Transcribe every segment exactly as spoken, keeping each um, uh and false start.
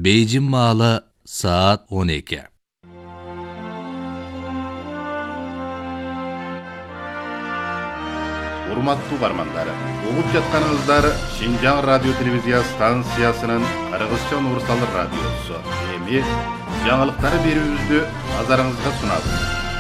Beyjin malı saat on iki. Урматтуу бармандар, угуп жатканыңыздар Шинжаң радио телевизия станциясынын Кыргызча универсал радиосу. Эми жаңылыктары берүүбүздү назарыңызга сунабыз.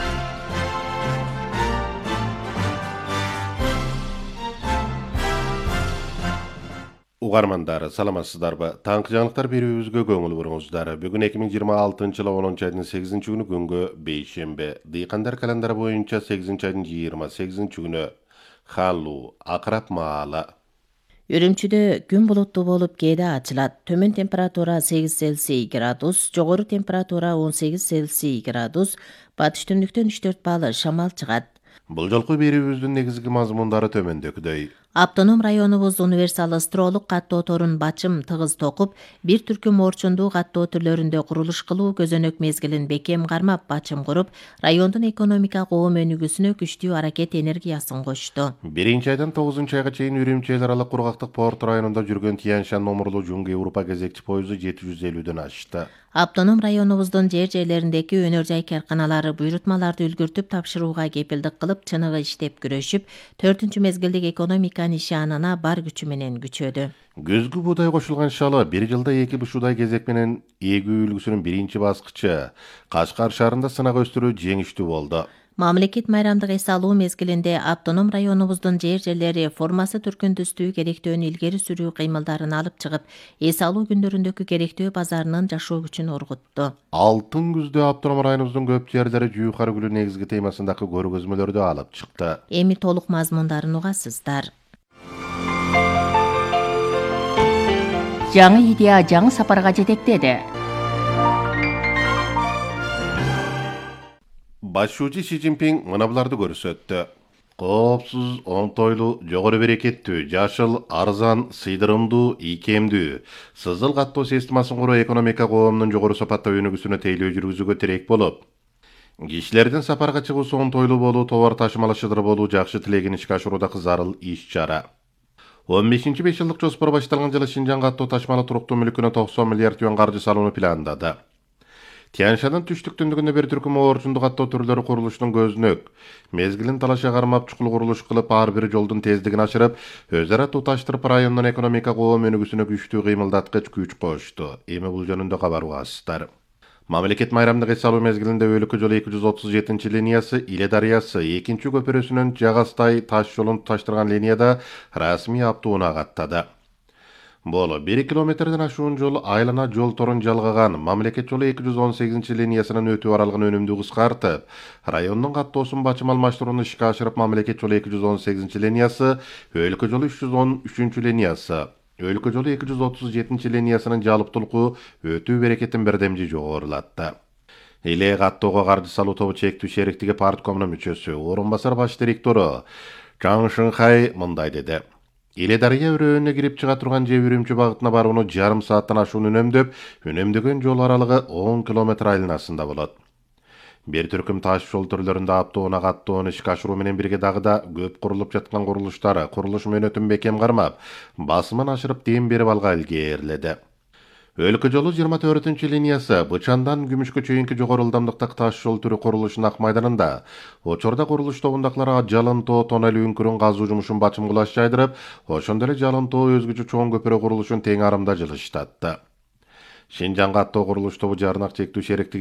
Угармандар, саламатсыздарбы? Таңкы жаңылыктар берүүбүзгө көңүл буруңуздар. Бүгүн эки миң жыйырма алтынчы жылы онунчу айдын сегизинчи күнү күнгө бейшембе. Дыйкандар календары боюнча сегизинчи айдын жыйырма сегизинчи күнү Халлу, акырап маала. Үрүмчүдө күн булуттуу болуп кээде ачылат. Төмөн температура сегиз Цельсий градус, жогору температура он сегиз Цельсий градус, батыш түндүктөн үч төрт балл шамал чыгат. Бул жолку берүүбүздүн негизги мазмундары төмөндөгүдөй. Автоном районубуз универсал стролук каттоо торун бачым тыгыз токуп, бир түркүм орчундуу каттоо түрлөрүндө курулуш кылуу көзөнөк мезгилин бекем кармап бачым куруп, райондун экономика коом өнүгүүсүнө күчтүү аракет энергиясын кошту. Биринчи айдан тогузунчу айга чейин Үрүмчү эл аралык кургактык порт районунда жүргөн Тянь-Шань номурлуу Жуңгы Европа кезекчи поезду жети жүз элүүдөн ашты. Автоном районубуздун жер-жерлериндеги өнөр жай карканалары буйрутмаларды үлгүртүп тапшырууга кепилдик кылып, чыныгы иштеп күрөшүп, төртүнчү мезгилдик экономика нишанына бар күчү менен күчөдү. Көзгү буудай кошулган шалы бир жылда эки бушудай кезек менен эгүү үлгүсүнүн биринчи баскычы Кашкар шаарында сынак өстүрүү жеңиштүү болду. Мамлекет майрамдык эс алуу мезгилинде автоном районубуздун жер-жерлери формасы түркүн түстүү керектөөнү илгери сүрүү кыймылдарын алып чыгып, эс алуу күндөрүндөгү керектөө базарынын жашоо күчүн оргутту. Алтын күздө автоном районубуздун көп жерлери Жүйүкар гүлү негизги темасындагы көргөзмөлөрдү алып чыкты. Эми толук мазмундарын угасыздар. Жаңы идея жаңы сапарга жетектеди. Башчуучу Си Цзиньпин мына буларды көрсөттү. Коопсуз, оңтойлуу, жогору берекеттүү, жашыл, арзан, сыйдырымдуу, ийкемдүү, сызыл каттоо системасын куруу экономика коомдун жогору сапаттуу өнүгүүсүнө тейлөө жүргүзүүгө тирек болуп, кишилердин сапарга чыгуусу оңтойлуу болуу, товар ташымалашыдыр болуу жакшы тилегин ишке ашыруудагы зарыл иш-чара. он бешинчи беш жылдык жоспор башталган жылы Шинжаң каттоо ташмалы туруктуу мүлкүнө токсон миллиард юан каржы салууну пландады. Тянь-Шаньдын түштүк түндүгүндө бир түркүм орчундуу каттоо түрлөрү курулуштун көзүнөк. Мезгилин талаша кармап чукул курулуш кылып, ар бир жолдун тездигин ашырып, өз ара туташтырып райондун экономика коом өнүгүүсүнө күчтүү кыймылдаткыч күч кошту. Эми бул жөнүндө кабар угасыздар. Мамлекет майрамдык эс алуу мезгилинде өлкө жолу эки жүз отуз жетинчи линиясы Иле дарыясы экинчи көпүрөсүнөн Жагастай таш жолун туташтырган линияда расмий аптууна каттады. Боло бир километрден ашуун жол айлана жол торун жалгаган. Мамлекет жолу эки жүз он сегизинчи линиясынын өтүү аралыгын өнүмдүү кыскартып, райондун каттоосун бачым алмаштырууну ишке ашырып, мамлекет жолу эки жүз он сегизинчи линиясы, өлкө жолу үч жүз он үчүнчү линиясы, өлкө жолу эки жүз отуз жетинчи линиясынын жалыптуулуку өтүү берекетин бирдемжи жогорулатты. Иле каттоого каржы салуу тобу чектүү шериктиги парткомунун мүчөсү, орун басар баш директору Чаң Шыңхай мындай деди. Иле дарыя өрөөнүнө кирип чыга турган же Үрүмчү багытына барууну жарым сааттан ашуун үнөмдөп, үнөмдөгөн жол аралыгы он километр айланасында болот. Бир түркүм таш жол түрлөрүндө аптоона каттоону ишке ашыруу менен бирге дагы да көп курулуп жаткан курулуштары курулуш мөөнөтүн бекем кармап, басымын ашырып дем берип алга илгериледи. Өлкө жолу жыйырма төртүнчү линиясы Бычандан Күмүшкө чейинки жогору ылдамдыктагы таш жол түрү курулушунун ак майданында. Очордо курулуш тобундакылар жалын тоо тоннель үңкүрүн казуу жумушун бачым кулаш жайдырып, ошондой эле жалын тоо өзгөчө чоң көпүрө курулушун тең арымда жылыштатты. Шинжаң каттоо курулуш тобу жарнак чектүү шериктиги